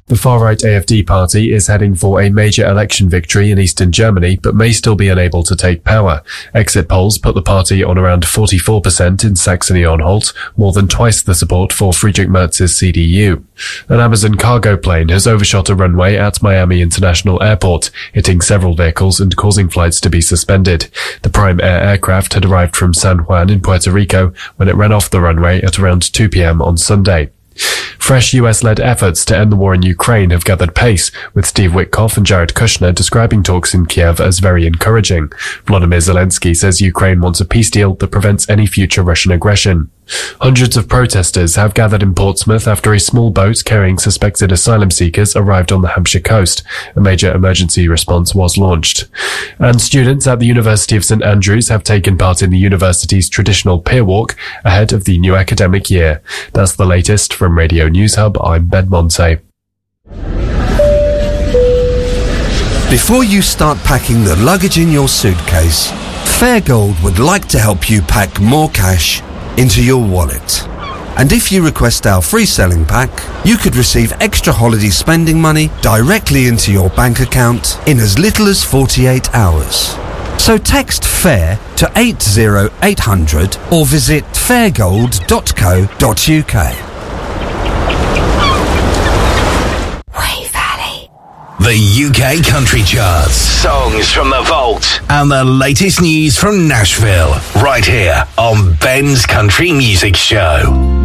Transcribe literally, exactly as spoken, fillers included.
The far-right A F D party is heading for a major election victory in eastern Germany, but may still be unable to take power. Exit polls put the party on around forty-four percent in Saxony-Anhalt, more than twice the support for Friedrich Merz's C D U. An Amazon cargo plane has overshot a runway at Miami International Airport, hitting several vehicles and causing flights to be suspended. The Prime Air aircraft had arrived from San Juan in Puerto Rico when it ran off the runway at around two p.m. on Sunday. Fresh U S-led efforts to end the war in Ukraine have gathered pace, with Steve Witkoff and Jared Kushner describing talks in Kiev as very encouraging. Volodymyr Zelensky says Ukraine wants a peace deal that prevents any future Russian aggression. Hundreds of protesters have gathered in Portsmouth after a small boat carrying suspected asylum seekers arrived on the Hampshire coast. A major emergency response was launched. And students at the University of St Andrews have taken part in the university's traditional pier walk ahead of the new academic year. That's the latest from Radio News Hub. I'm Ben Monte. Before you start packing the luggage in your suitcase, Fairgold would like to help you pack more cash into your wallet. And if you request our free selling pack, you could receive extra holiday spending money directly into your bank account in as little as forty-eight hours. So text FAIR to eight zero eight hundred or visit fairgold dot co dot uk. The U K Country Charts, songs from the vault, and the latest news from Nashville, right here on Ben's Country Music Show.